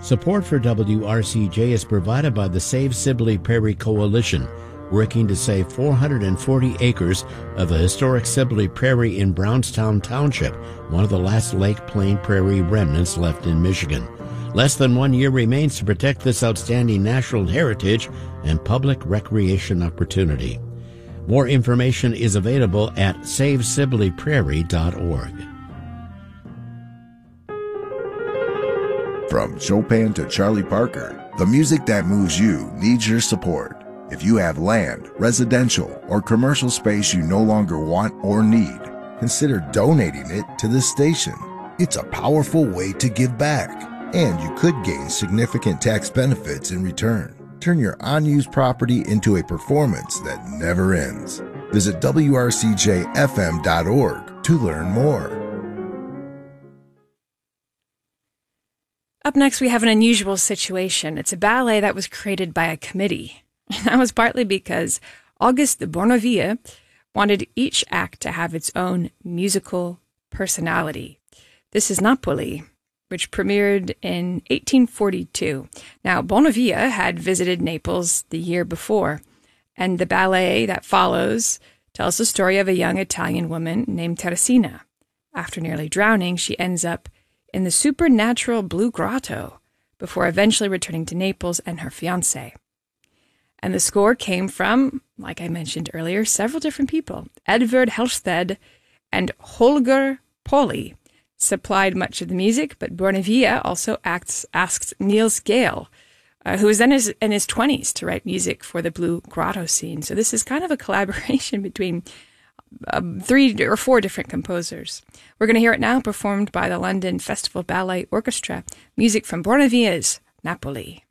Support for WRCJ is provided by the Save Sibley Prairie Coalition, working to save 440 acres of the historic Sibley Prairie in Brownstown Township, one of the last Lake Plain Prairie remnants left in Michigan. Less than 1 year remains to protect this outstanding natural heritage and public recreation opportunity. More information is available at SaveSibleyPrairie.org. From Chopin to Charlie Parker, the music that moves you needs your support. If you have land, residential, or commercial space you no longer want or need, consider donating it to this station. It's a powerful way to give back, and you could gain significant tax benefits in return. Turn your unused property into a performance that never ends. Visit WRCJFM.org to learn more. Up next, we have an unusual situation. It's a ballet that was created by a committee. That was partly because Auguste de Bournonville wanted each act to have its own musical personality. This is Napoli, which premiered in 1842. Now, Bournonville had visited Naples the year before, and the ballet that follows tells the story of a young Italian woman named Teresina. After nearly drowning, she ends up in the supernatural Blue Grotto before eventually returning to Naples and her fiancé. And the score came from, like I mentioned earlier, several different people. Edvard Helsted and Holger Pauli supplied much of the music, but Bournonville also asked Niels Gale, who was then in his 20s, to write music for the Blue Grotto scene. So this is kind of a collaboration between 3 or 4 different composers. We're going to hear it now performed by the London Festival Ballet Orchestra, music from Bournonville's Napoli.